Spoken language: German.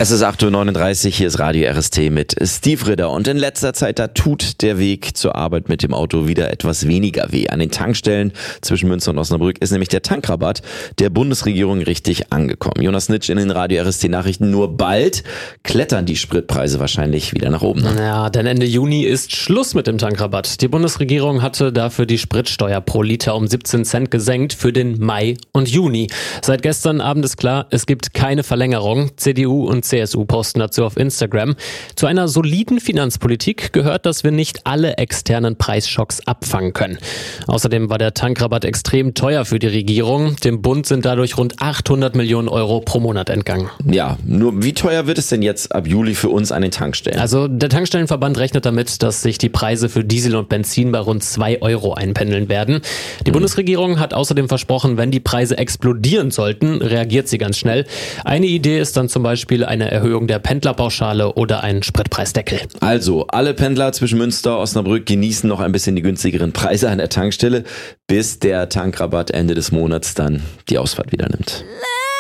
Es ist 8:39 Uhr, hier ist Radio RST mit Steve Ritter und in letzter Zeit, da tut der Weg zur Arbeit mit dem Auto wieder etwas weniger weh. An den Tankstellen zwischen Münster und Osnabrück ist nämlich der Tankrabatt der Bundesregierung richtig angekommen. Jonas Nitsch in den Radio RST Nachrichten, nur bald klettern die Spritpreise wahrscheinlich wieder nach oben. Ja, denn Ende Juni ist Schluss mit dem Tankrabatt. Die Bundesregierung hatte dafür die Spritsteuer pro Liter um 17 Cent gesenkt für den Mai und Juni. Seit gestern Abend ist klar, es gibt keine Verlängerung. CDU und CSU posten dazu auf Instagram. Zu einer soliden Finanzpolitik gehört, dass wir nicht alle externen Preisschocks abfangen können. Außerdem war der Tankrabatt extrem teuer für die Regierung. Dem Bund sind dadurch rund 800 Millionen Euro pro Monat entgangen. Ja, nur wie teuer wird es denn jetzt ab Juli für uns an den Tankstellen? Also der Tankstellenverband rechnet damit, dass sich die Preise für Diesel und Benzin bei rund 2 Euro einpendeln werden. Die Bundesregierung hat außerdem versprochen, wenn die Preise explodieren sollten, reagiert sie ganz schnell. Eine Idee ist dann zum Beispiel eine Erhöhung der Pendlerpauschale oder ein Spritpreisdeckel. Also, alle Pendler zwischen Münster und Osnabrück genießen noch ein bisschen die günstigeren Preise an der Tankstelle, bis der Tankrabatt Ende des Monats dann die Ausfahrt wieder nimmt.